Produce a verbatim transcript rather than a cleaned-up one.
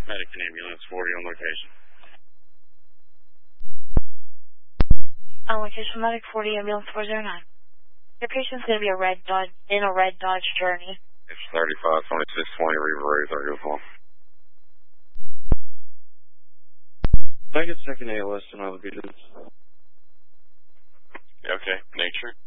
Medic and ambulance forty on location. On location, Medic forty, ambulance four zero nine. Your patient's going to be a red Dodge, in a red Dodge Journey. It's thirty-five twenty-six twenty River Road, thirty oh four. Can I get second A L S and all the patients? Okay, nature.